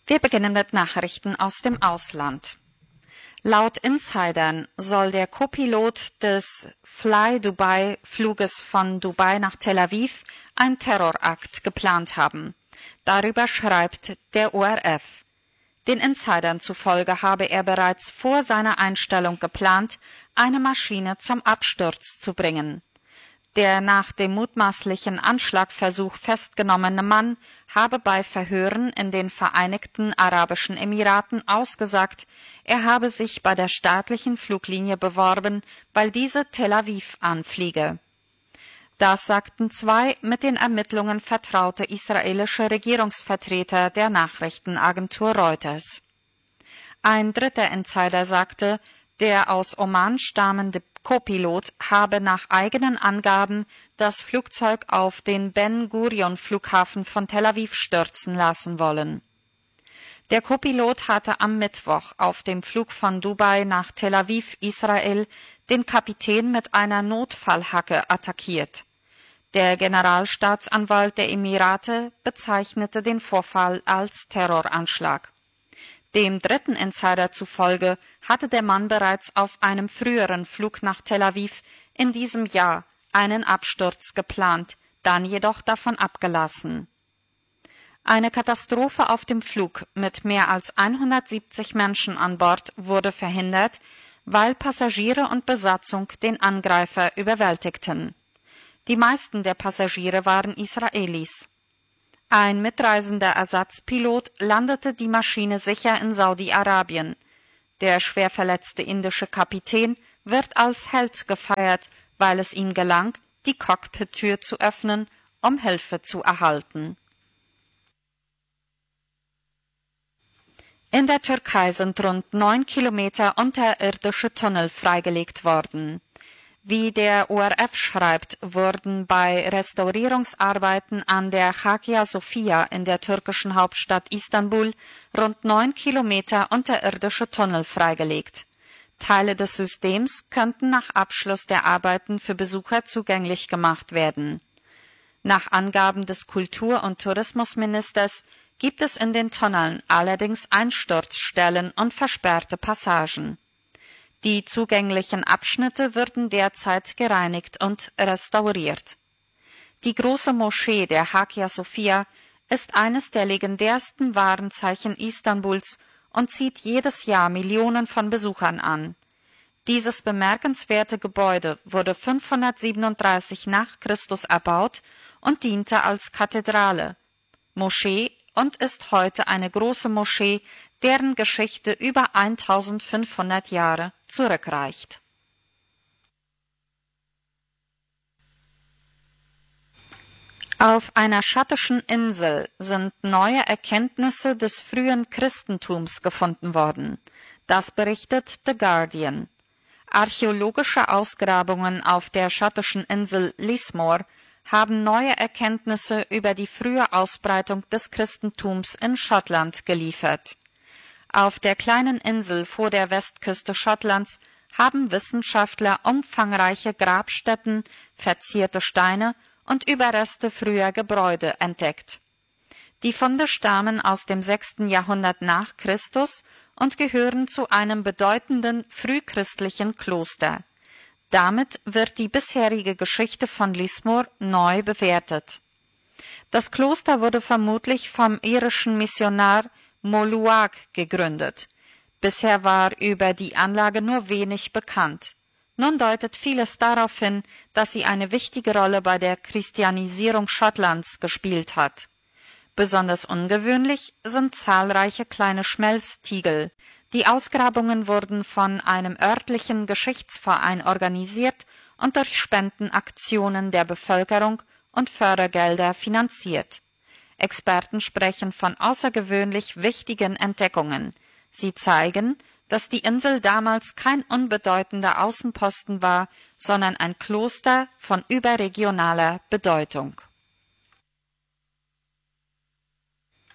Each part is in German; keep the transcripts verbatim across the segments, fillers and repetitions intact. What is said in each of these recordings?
Wir beginnen mit Nachrichten aus dem Ausland. Laut Insidern soll der Co-Pilot des Fly Dubai-Fluges von Dubai nach Tel Aviv einen Terrorakt geplant haben. Darüber schreibt der O R F. Den Insidern zufolge habe er bereits vor seiner Einstellung geplant, eine Maschine zum Absturz zu bringen. Der nach dem mutmaßlichen Anschlagversuch festgenommene Mann habe bei Verhören in den Vereinigten Arabischen Emiraten ausgesagt, er habe sich bei der staatlichen Fluglinie beworben, weil diese Tel Aviv anfliege. Das sagten zwei mit den Ermittlungen vertraute israelische Regierungsvertreter der Nachrichtenagentur Reuters. Ein dritter Insider sagte, der aus Oman stammende Co-Pilot habe nach eigenen Angaben das Flugzeug auf den Ben-Gurion-Flughafen von Tel Aviv stürzen lassen wollen. Der Co-Pilot hatte am Mittwoch auf dem Flug von Dubai nach Tel Aviv, Israel, den Kapitän mit einer Notfallhacke attackiert. Der Generalstaatsanwalt der Emirate bezeichnete den Vorfall als Terroranschlag. Dem dritten Insider zufolge hatte der Mann bereits auf einem früheren Flug nach Tel Aviv in diesem Jahr einen Absturz geplant, dann jedoch davon abgelassen. Eine Katastrophe auf dem Flug mit mehr als hundertsiebzig Menschen an Bord wurde verhindert, weil Passagiere und Besatzung den Angreifer überwältigten. Die meisten der Passagiere waren Israelis. Ein mitreisender Ersatzpilot landete die Maschine sicher in Saudi-Arabien. Der schwer verletzte indische Kapitän wird als Held gefeiert, weil es ihm gelang, die Cockpit-Tür zu öffnen, um Hilfe zu erhalten. In der Türkei sind rund neun Kilometer unterirdische Tunnel freigelegt worden. Wie der O R F schreibt, wurden bei Restaurierungsarbeiten an der Hagia Sophia in der türkischen Hauptstadt Istanbul rund neun Kilometer unterirdische Tunnel freigelegt. Teile des Systems könnten nach Abschluss der Arbeiten für Besucher zugänglich gemacht werden. Nach Angaben des Kultur- und Tourismusministers gibt es in den Tunneln allerdings Einsturzstellen und versperrte Passagen. Die zugänglichen Abschnitte würden derzeit gereinigt und restauriert. Die große Moschee der Hagia Sophia ist eines der legendärsten Warenzeichen Istanbuls und zieht jedes Jahr Millionen von Besuchern an. Dieses bemerkenswerte Gebäude wurde fünfhundertsiebenunddreißig nach Christus erbaut und diente als Kathedrale, Moschee und ist heute eine große Moschee, deren Geschichte über eintausendfünfhundert Jahre zurückreicht. Auf einer schottischen Insel sind neue Erkenntnisse des frühen Christentums gefunden worden. Das berichtet The Guardian. Archäologische Ausgrabungen auf der schottischen Insel Lismore haben neue Erkenntnisse über die frühe Ausbreitung des Christentums in Schottland geliefert. Auf der kleinen Insel vor der Westküste Schottlands haben Wissenschaftler umfangreiche Grabstätten, verzierte Steine und Überreste früher Gebäude entdeckt. Die Funde stammen aus dem sechsten Jahrhundert nach Christus und gehören zu einem bedeutenden frühchristlichen Kloster. Damit wird die bisherige Geschichte von Lismore neu bewertet. Das Kloster wurde vermutlich vom irischen Missionar Moluag gegründet. Bisher war über die Anlage nur wenig bekannt. Nun deutet vieles darauf hin, dass sie eine wichtige Rolle bei der Christianisierung Schottlands gespielt hat. Besonders ungewöhnlich sind zahlreiche kleine Schmelztiegel. Die Ausgrabungen wurden von einem örtlichen Geschichtsverein organisiert und durch Spendenaktionen der Bevölkerung und Fördergelder finanziert. Experten sprechen von außergewöhnlich wichtigen Entdeckungen. Sie zeigen, dass die Insel damals kein unbedeutender Außenposten war, sondern ein Kloster von überregionaler Bedeutung.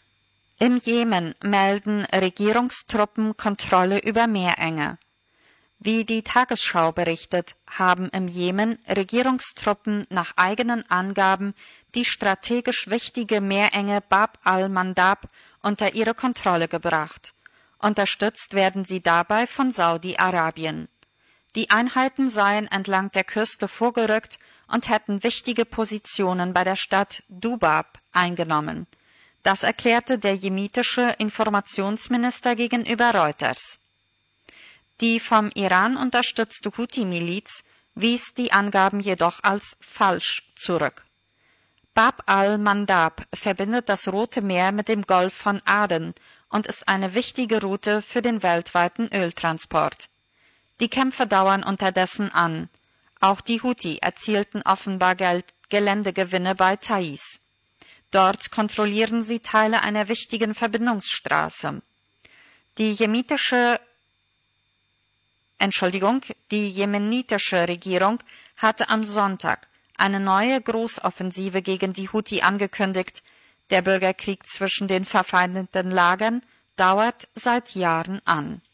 Im Jemen melden Regierungstruppen Kontrolle über Meerenge. Wie die Tagesschau berichtet, haben im Jemen Regierungstruppen nach eigenen Angaben die strategisch wichtige Meerenge Bab al-Mandab unter ihre Kontrolle gebracht. Unterstützt werden sie dabei von Saudi-Arabien. Die Einheiten seien entlang der Küste vorgerückt und hätten wichtige Positionen bei der Stadt Dubab eingenommen. Das erklärte der jemitische Informationsminister gegenüber Reuters. Die vom Iran unterstützte Houthi-Miliz wies die Angaben jedoch als falsch zurück. Bab al-Mandab verbindet das Rote Meer mit dem Golf von Aden und ist eine wichtige Route für den weltweiten Öltransport. Die Kämpfe dauern unterdessen an. Auch die Houthi erzielten offenbar Geld Geländegewinne bei Taiz. Dort kontrollieren sie Teile einer wichtigen Verbindungsstraße. Die jemitische Entschuldigung, die jemenitische Regierung hatte am Sonntag eine neue Großoffensive gegen die Houthi angekündigt. Der Bürgerkrieg zwischen den verfeindeten Lagern dauert seit Jahren an.